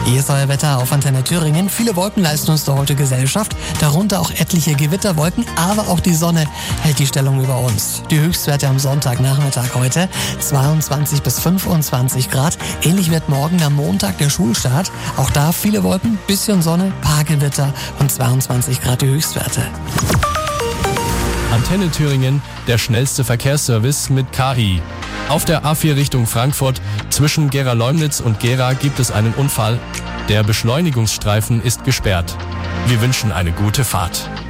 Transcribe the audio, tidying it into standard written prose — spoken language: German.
Hier ist euer Wetter auf Antenne Thüringen. Viele Wolken leisten uns da heute Gesellschaft, darunter auch etliche Gewitterwolken, aber auch die Sonne hält die Stellung über uns. Die Höchstwerte am Sonntagnachmittag heute 22 bis 25 Grad. Ähnlich wird morgen am Montag der Schulstart. Auch da viele Wolken, bisschen Sonne, paar Gewitter und 22 Grad die Höchstwerte. Antenne Thüringen, der schnellste Verkehrsservice mit KI. Auf der A4 Richtung Frankfurt zwischen Gera-Leumnitz und Gera gibt es einen Unfall. Der Beschleunigungsstreifen ist gesperrt. Wir wünschen eine gute Fahrt.